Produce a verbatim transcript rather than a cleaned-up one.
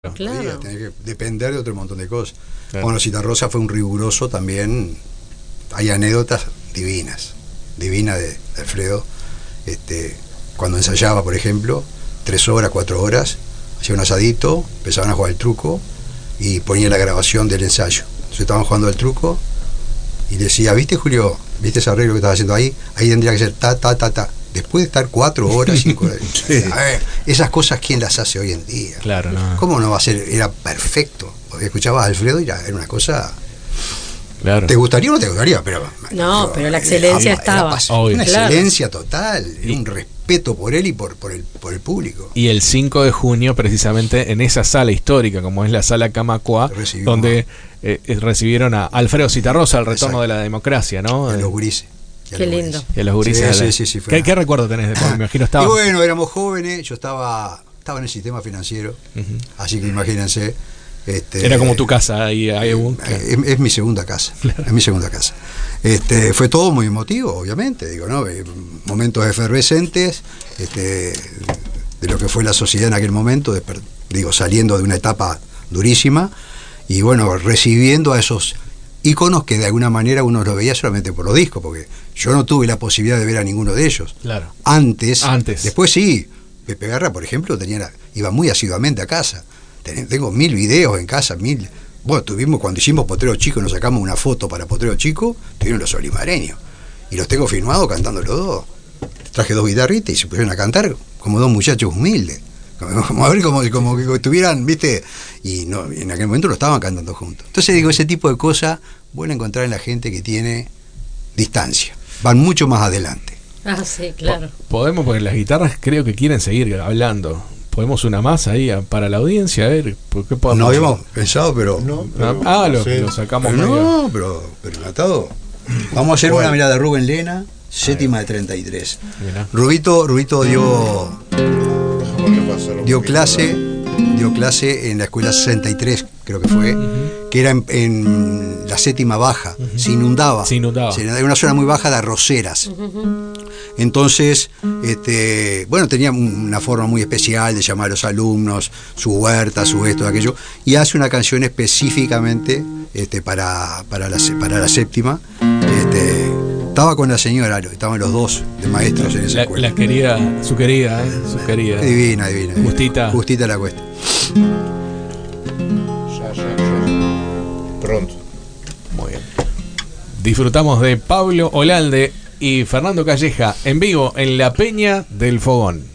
Claro. Tenés que depender de otro montón de cosas. Claro. Bueno, Citarrosa fue un riguroso también. Hay anécdotas divinas, divinas de, de Alfredo. Este, cuando ensayaba, por ejemplo, tres horas, cuatro horas, hacía un asadito, empezaban a jugar el truco y ponía la grabación del ensayo. Entonces estaban jugando el truco y decía, ¿viste, Julio? ¿Viste ese arreglo que estás haciendo ahí? Ahí tendría que ser ta, ta, ta, ta. Después de estar cuatro horas, cinco horas. Sí. A ver, esas cosas, ¿quién las hace hoy en día? Claro, no. ¿Cómo no va a ser? Era perfecto. Porque escuchabas a Alfredo y era, era una cosa. Claro. ¿Te gustaría o no te gustaría? Pero, no, pero, pero la excelencia era, estaba. Era Obvio. una Claro. excelencia total. Era Y, un respeto por él y por, por, el, por el público. y el cinco de junio, precisamente, en esa sala histórica, como es la sala Camacua, Recibimos donde eh, recibieron a Alfredo Citarrosa, el retorno Exacto. de la democracia, ¿no? A los gurises. Y a Qué los lindo. gurises. Y a los gurises. Sí, de la- sí, sí, sí, fue ¿Qué, una- ¿Qué recuerdo tenés de Me imagino Y estaba. bueno, éramos jóvenes, yo estaba, estaba en el sistema financiero, Ujú. así que imagínense. Este, Era como tu casa ahí, ahí un- Es, es mi segunda casa, Claro. es mi segunda casa. Este, fue todo muy emotivo, obviamente, digo, ¿no? Eh, Momentos efervescentes, este, de lo que fue la sociedad en aquel momento, desper- digo, saliendo de una etapa durísima, y bueno, recibiendo a esos íconos que de alguna manera uno los veía solamente por los discos, porque yo no tuve la posibilidad de ver a ninguno de ellos. Claro. Antes, Antes. después sí, Pepe Garra, por ejemplo, tenía la- iba muy asiduamente a casa. Ten- Tengo mil videos en casa, mil. Bueno, tuvimos, cuando hicimos Potrero Chico, nos sacamos una foto para Potrero Chico, tuvieron los olimareños. Y los tengo filmados cantando los dos. Traje dos guitarritas y se pusieron a cantar como dos muchachos humildes. Como, como a ver, como, como que estuvieran, ¿viste? Y no, y en aquel momento lo estaban cantando juntos. Entonces digo, ese tipo de cosas, bueno encontrar en la gente que tiene distancia. Van mucho más adelante. Ah, sí, claro. Po- Podemos, porque las guitarras creo que quieren seguir hablando. ¿Podemos una más ahí a- para la audiencia? A ver, ¿por qué podemos? No habíamos pensado, pero. No, Ah, pero, ah, lo, sí. lo sacamos Pero medio. no, pero, pero Natado. Vamos a hacer ¿Cuál? una mirada de Rubén Lena, séptima de treinta y tres. Mirá. Rubito, Rubito dio, Déjame repasar un dio poquito. clase, dio clase en la escuela sesenta y tres, creo que fue, que era en, en la séptima baja, se inundaba. Se inundaba. Se inundaba, una zona muy baja de arroceras. Entonces, este, bueno, tenía una forma muy especial de llamar a los alumnos, su huerta, su esto, aquello, y hace una canción específicamente este, para, para, la, para la séptima. Este, estaba con la señora, estaban los dos de maestros en esa La, escuela. la querida, su querida, ¿eh? Su querida. Divina, divina. Justita. Justita la cuesta. Ya, ya, ya. Pronto. Muy bien. Disfrutamos de Pablo Olalde y Fernando Calleja en vivo en la Peña del Fogón.